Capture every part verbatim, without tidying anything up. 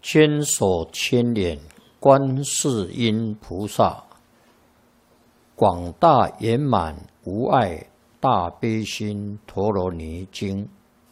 坚守千年观世音菩萨，广大圆满无碍大悲心陀罗尼经。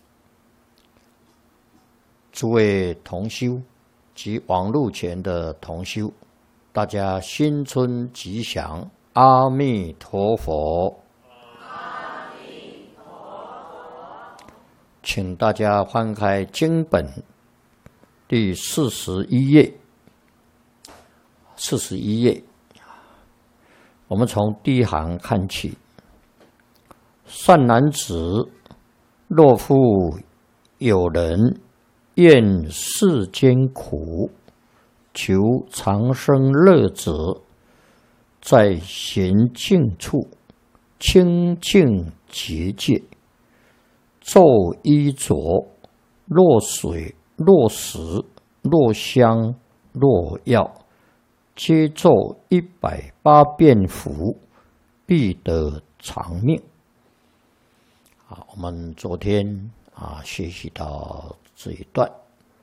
诸位同修及网络前的同修，大家新春吉祥，阿弥陀佛！阿弥陀佛！请大家翻开经本第四十一页，四十一页，我们从第一行看起。善男子，若复有人厌世间苦，求长生乐者，在闲静处清净结界，咒衣着，若水若食若香若药，皆咒一百八遍符，必得长命。啊，我们昨天啊学习到这一段，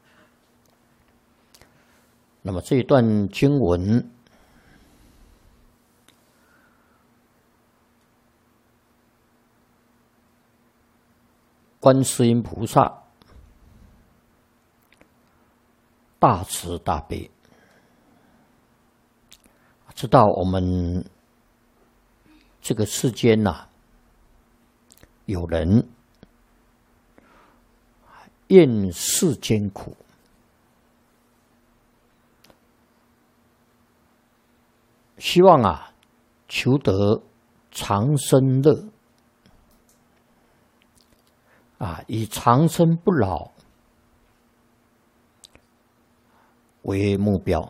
那么这一段经文，观世音菩萨大慈大悲，知道我们这个世间呐、啊，有人厌世间苦，希望啊求得长生乐，啊以长生不老为目标。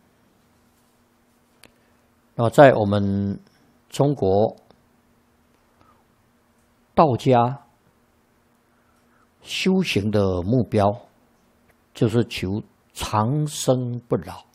那在我们中国道家修行的目标，就是求长生不老。